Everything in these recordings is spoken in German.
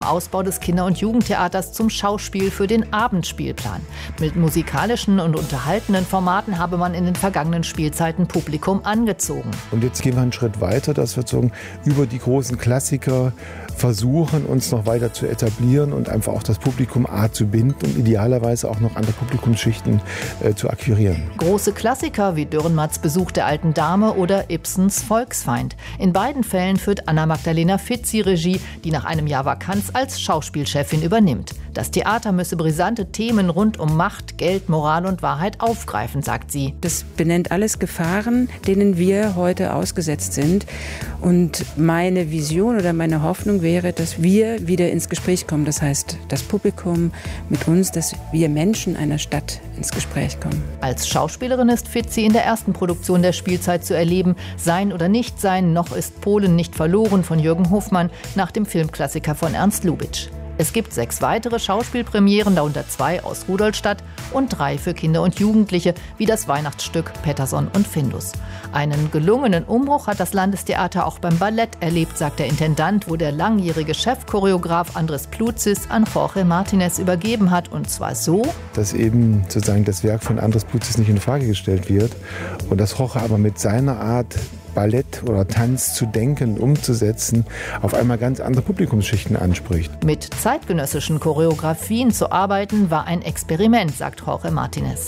Ausbau des Kinder- und Jugendtheaters zum Schauspiel für den Abendspielplan. Mit musikalischen und unterhaltenden Formaten habe man in den vergangenen Spielzeiten Publikum angezogen. Und jetzt gehen wir einen Schritt weiter, dass wir über die großen Klassiker versuchen, uns noch weiter zu etablieren und einfach auch das Publikum zu binden und idealerweise auch noch andere Publikumsschichten zu akquirieren. Große Klassiker wie Dürrenmatts Besuch der alten Dame oder Ibsens Volksfeind. In beiden Fällen führt Anna-Magdalena Fitzi Regie, die nach einem Jahr Vakanz als Schauspielchefin übernimmt. Das Theater müsse brisante Themen rund um Macht, Geld, Moral und Wahrheit aufgreifen, sagt sie. Das benennt alles Gefahren, denen wir heute ausgesetzt sind. Und meine Vision oder meine Hoffnung wäre, dass wir wieder ins Gespräch kommen. Das heißt, das Publikum mit uns, dass wir Menschen einer Stadt ins Gespräch kommen. Als Schauspielerin ist Fitzi in der ersten Produktion der Spielzeit zu erleben. Sein oder nicht sein, noch ist Polen nicht verloren von Jürgen Hofmann nach dem Filmklassiker von Ernst Lubitsch. Es gibt 6 weitere Schauspielpremieren, darunter 2 aus Rudolstadt und 3 für Kinder und Jugendliche, wie das Weihnachtsstück Petterson und Findus. Einen gelungenen Umbruch hat das Landestheater auch beim Ballett erlebt, sagt der Intendant, wo der langjährige Chefchoreograf Andres Pluzis an Jorge Martinez übergeben hat. Und zwar so, dass eben sozusagen das Werk von Andres Pluzis nicht in Frage gestellt wird und dass Jorge aber mit seiner Art, Ballett oder Tanz zu denken, umzusetzen, auf einmal ganz andere Publikumsschichten anspricht. Mit zeitgenössischen Choreografien zu arbeiten, war ein Experiment, sagt Jorge Martinez.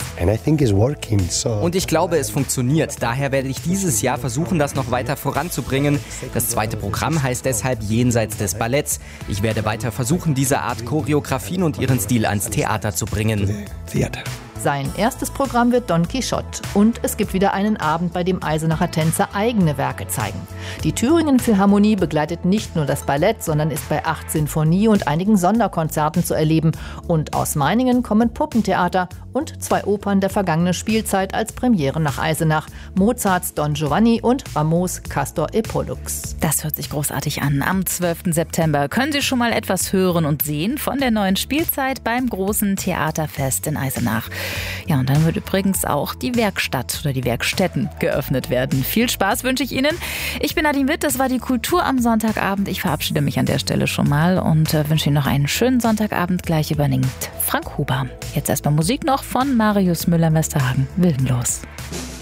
Und ich glaube, es funktioniert. Daher werde ich dieses Jahr versuchen, das noch weiter voranzubringen. Das zweite Programm heißt deshalb Jenseits des Balletts. Ich werde weiter versuchen, diese Art Choreografien und ihren Stil ans Theater zu bringen. Sein erstes Programm wird Don Quixote und es gibt wieder einen Abend, bei dem Eisenacher Tänzer eigene Werke zeigen. Die Thüringen Philharmonie begleitet nicht nur das Ballett, sondern ist bei 8 Sinfonie- und einigen Sonderkonzerten zu erleben. Und aus Meiningen kommen Puppentheater und 2 Opern der vergangenen Spielzeit als Premiere nach Eisenach. Mozarts Don Giovanni und Rameaus Castor et Pollux. Das hört sich großartig an. Am 12. September können Sie schon mal etwas hören und sehen von der neuen Spielzeit beim großen Theaterfest in Eisenach. Ja, und dann wird übrigens auch die Werkstatt oder die Werkstätten geöffnet werden. Viel Spaß wünsche ich Ihnen. Ich bin Nadine Witt, das war die Kultur am Sonntagabend. Ich verabschiede mich an der Stelle schon mal und wünsche Ihnen noch einen schönen Sonntagabend. Gleich übernimmt Frank Huber. Jetzt erstmal Musik noch von Marius Müller-Westerhagen. Wildenlos.